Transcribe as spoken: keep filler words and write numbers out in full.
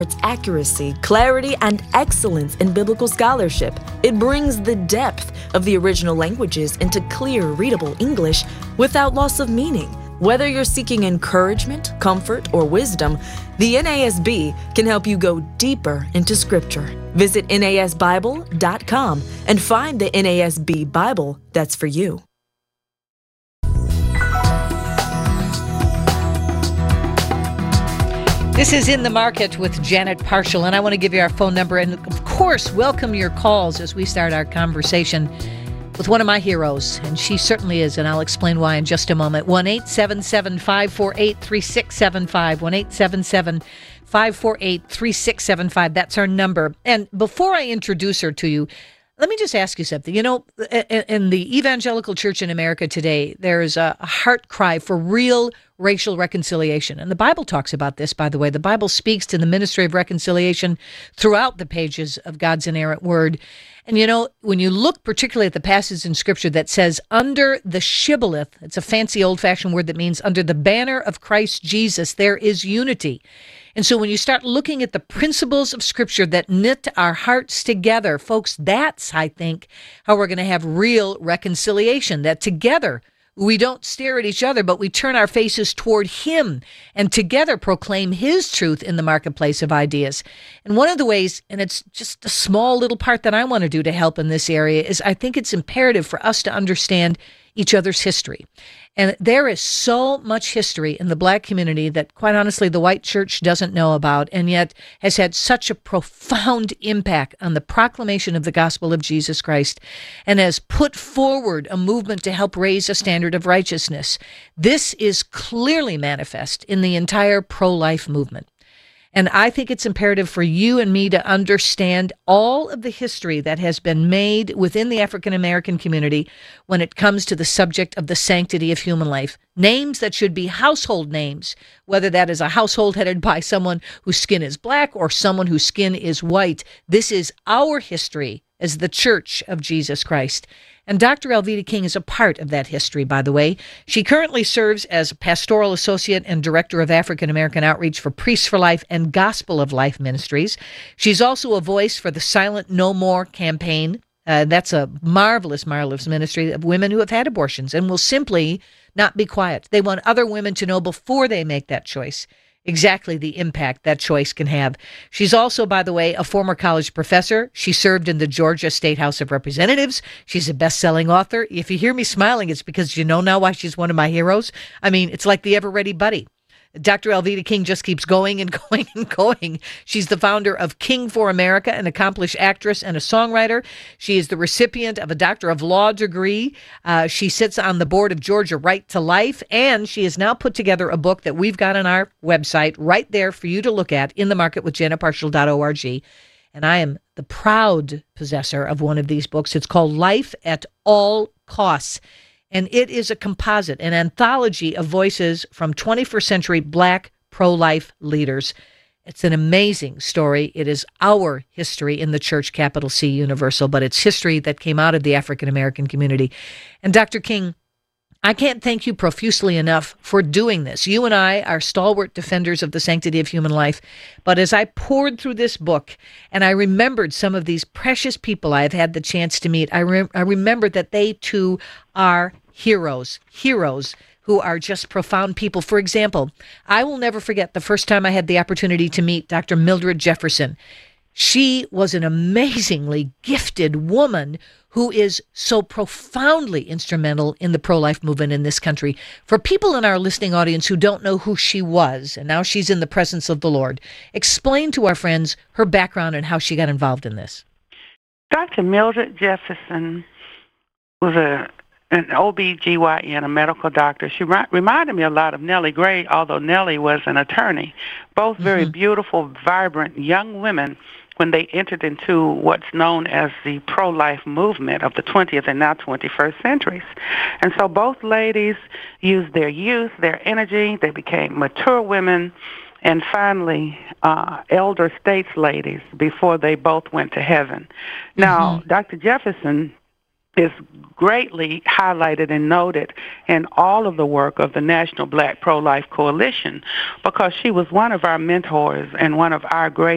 its accuracy, clarity, and excellence in biblical scholarship. It brings the depth of the original languages into clear, readable English without loss of meaning. Whether you're seeking encouragement, comfort, or wisdom, the N A S B can help you go deeper into Scripture. Visit N A S Bible dot com and find the N A S B Bible that's for you. This is In the Market with Janet Parshall, and I want to give you our phone number and, of course, welcome your calls as we start our conversation with one of my heroes, and she certainly is, and I'll explain why in just a moment. one eight seven seven, five four eight, three six seven five, one eight seven seven, five four eight, three six seven five. That's our number. And before I introduce her to you, let me just ask you something. You know, in the evangelical church in America today, there's a heart cry for real racial reconciliation. And the Bible talks about this, by the way. The Bible speaks to the ministry of reconciliation throughout the pages of God's inerrant word. And, you know, when you look particularly at the passage in Scripture that says, under the shibboleth, it's a fancy old-fashioned word that means under the banner of Christ Jesus, there is unity. And so when you start looking at the principles of Scripture that knit our hearts together, folks, that's, I think, how we're going to have real reconciliation, that together we don't stare at each other, but we turn our faces toward Him and together proclaim His truth in the marketplace of ideas. And one of the ways, and it's just a small little part that I want to do to help in this area, is I think it's imperative for us to understand each other's history. And there is so much history in the Black community that, quite honestly, the white church doesn't know about, and yet has had such a profound impact on the proclamation of the gospel of Jesus Christ, and has put forward a movement to help raise a standard of righteousness. This is clearly manifest in the entire pro-life movement. And I think it's imperative for you and me to understand all of the history that has been made within the African American community when it comes to the subject of the sanctity of human life. Names that should be household names, whether that is a household headed by someone whose skin is black or someone whose skin is white. This is our history as the Church of Jesus Christ. And Doctor Alveda King is a part of that history, by the way. She currently serves as Pastoral Associate and Director of African American Outreach for Priests for Life and Gospel of Life Ministries. She's also a voice for the Silent No More campaign. Uh, that's a marvelous, marvelous ministry of women who have had abortions and will simply not be quiet. They want other women to know before they make that choice exactly the impact that choice can have. She's also, by the way, a former college professor. She served in the Georgia State House of Representatives. She's a best-selling author. If you hear me smiling, it's because you know now why she's one of my heroes. I mean, it's like the ever-ready buddy. Doctor Alveda King just keeps going and going and going. She's the founder of King for America, an accomplished actress and a songwriter. She is the recipient of a Doctor of Law degree. Uh, she sits on the board of Georgia Right to Life, and she has now put together a book that we've got on our website right there for you to look at, in the market with janet parshall dot org. And I am the proud possessor of one of these books. It's called Life at All Costs. And it is a composite, an anthology of voices from twenty-first century Black pro-life leaders. It's an amazing story. It is our history in the church, capital C, universal, but it's history that came out of the African American community. And Doctor King, I can't thank you profusely enough for doing this. You and I are stalwart defenders of the sanctity of human life. But as I poured through this book and I remembered some of these precious people I have had the chance to meet, I, re- I remembered that they too are heroes, heroes who are just profound people. For example, I will never forget the first time I had the opportunity to meet Doctor Mildred Jefferson. She was an amazingly gifted woman who is so profoundly instrumental in the pro-life movement in this country. For people in our listening audience who don't know who she was, and now she's in the presence of the Lord, explain to our friends her background and how she got involved in this. Doctor Mildred Jefferson was a an O B G Y N, a medical doctor. She ri- reminded me a lot of Nellie Gray, although Nellie was an attorney. Both very mm-hmm. beautiful, vibrant young women when they entered into what's known as the pro-life movement of the twentieth and now twenty-first centuries. And so both ladies used their youth, their energy. They became mature women and finally uh, elder states ladies before they both went to heaven. Now, mm-hmm. Doctor Jefferson is greatly highlighted and noted in all of the work of the National Black Pro-Life Coalition because she was one of our mentors and one of our great